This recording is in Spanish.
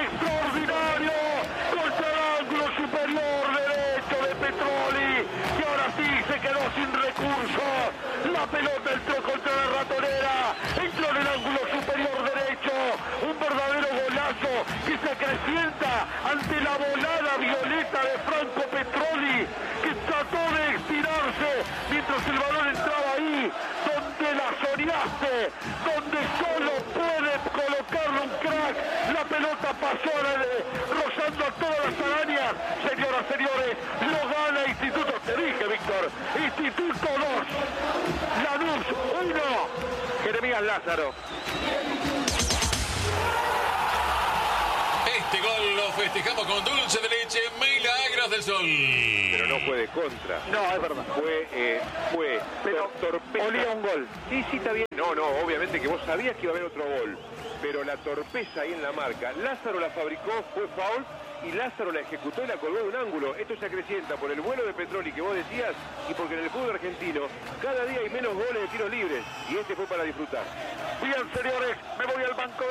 extraordinario contra el ángulo superior derecho de Petroli, que ahora sí se quedó sin recursos. La pelota entró contra la ratonera, entró en el ángulo superior derecho, un verdadero golazo que se acrecienta ante la volada violeta de Franco Petroli, que trató de estirarse mientras el balón entraba ahí, donde la soñaste, donde solo puede colocarle un crack. La pelota pasó rozando a todas las arañas. Señoras, señores, lo gana Instituto. Te dije, Víctor, Instituto 2, Lanús 1, Jeremías Lázaro. Este gol lo festejamos con dulce de leche, Milagros del Sol. Pero no fue de contra. No, es verdad. Fue Pero torpeza. olía un gol. Sí, está bien. No, obviamente que vos sabías que iba a haber otro gol. Pero la torpeza ahí en la marca, Lázaro la fabricó, fue foul, y Lázaro la ejecutó y la colgó de un ángulo. Esto se acrecienta por el vuelo de Petroli que vos decías, y porque en el fútbol argentino cada día hay menos goles de tiros libres, y este fue para disfrutar. Bien, señores, me voy al banco.